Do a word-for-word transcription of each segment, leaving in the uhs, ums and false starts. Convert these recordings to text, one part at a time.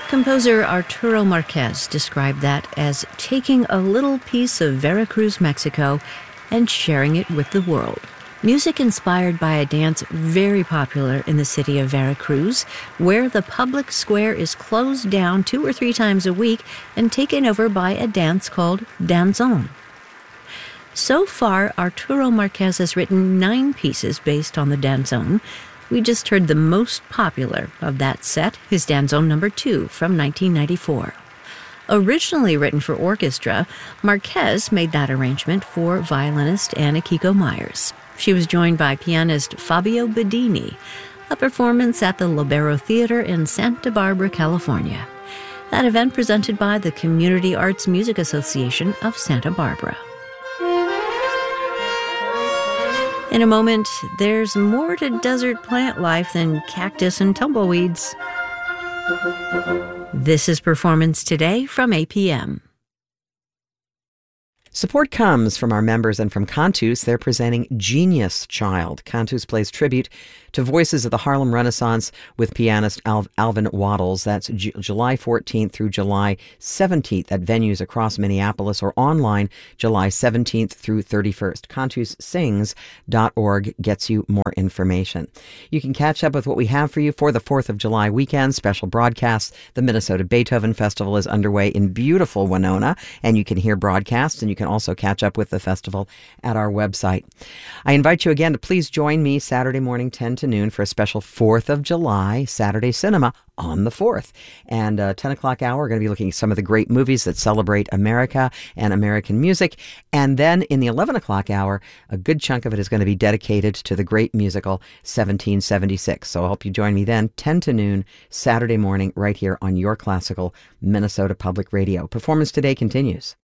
Composer Arturo Marquez described that as taking a little piece of Veracruz, Mexico, and sharing it with the world. Music inspired by a dance very popular in the city of Veracruz, where the public square is closed down two or three times a week and taken over by a dance called danzón. So far, Arturo Marquez has written nine pieces based on the danzón. We just heard the most popular of that set, his danzón number two from nineteen ninety-four. Originally written for orchestra, Marquez made that arrangement for violinist Anna Kiko Myers. She was joined by pianist Fabio Bedini, a performance at the Libero Theater in Santa Barbara, California. That event presented by the Community Arts Music Association of Santa Barbara. In a moment, there's more to desert plant life than cactus and tumbleweeds. This is Performance Today from A P M. Support comes from our members and from Cantus. They're presenting Genius Child. Cantus plays tribute to voices of the Harlem Renaissance with pianist Al- Alvin Waddles. That's J- July fourteenth through July seventeenth at venues across Minneapolis, or online July seventeenth through thirty-first. cantus sings dot org gets you more information. You can catch up with what we have for you for the fourth of July weekend, special broadcasts. The Minnesota Beethoven Festival is underway in beautiful Winona, and you can hear broadcasts, and you can also catch up with the festival at our website. I invite you again to please join me Saturday morning ten to noon for a special fourth of July Saturday Cinema on the fourth. And uh, ten o'clock hour, we're going to be looking at some of the great movies that celebrate America and American music. And then in the eleven o'clock hour, a good chunk of it is going to be dedicated to the great musical seventeen seventy-six. So I hope you join me then, ten to noon, Saturday morning, right here on your classical Minnesota Public Radio. Performance Today continues.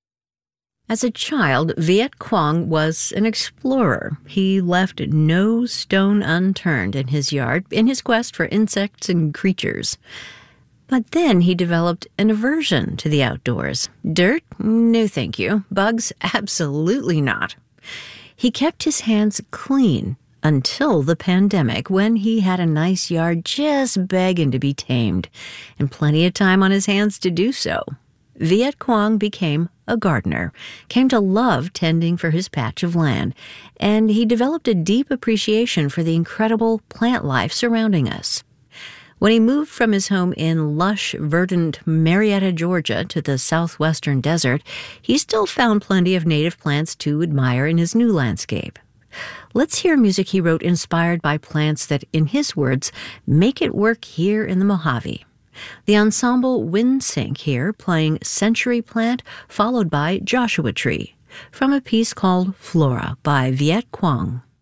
As a child, Viet Quang was an explorer. He left no stone unturned in his yard in his quest for insects and creatures. But then he developed an aversion to the outdoors. Dirt? No thank you. Bugs? Absolutely not. He kept his hands clean until the pandemic, when he had a nice yard just begging to be tamed, and plenty of time on his hands to do so. Viet Quang became a gardener, came to love tending for his patch of land, and he developed a deep appreciation for the incredible plant life surrounding us. When he moved from his home in lush, verdant Marietta, Georgia, to the southwestern desert, he still found plenty of native plants to admire in his new landscape. Let's hear music he wrote inspired by plants that, in his words, make it work here in the Mojave. The ensemble Windsink here playing Century Plant, followed by Joshua Tree, from a piece called Flora by Viet Quang.